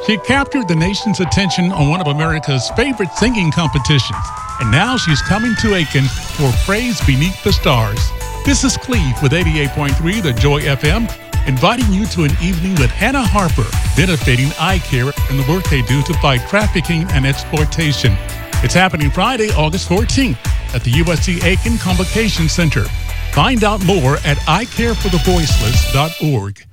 She captured the nation's attention on one of America's favorite singing competitions, and now she's coming to Aiken for Praise Beneath the Stars. This is Cleve with 88.3 The Joy FM, inviting you to an evening with Hannah Harper, benefiting eye care and the work they do to fight trafficking and exploitation. It's happening Friday, August 14th at the USC Aiken Convocation Center. Find out more at icareforthevoiceless.org.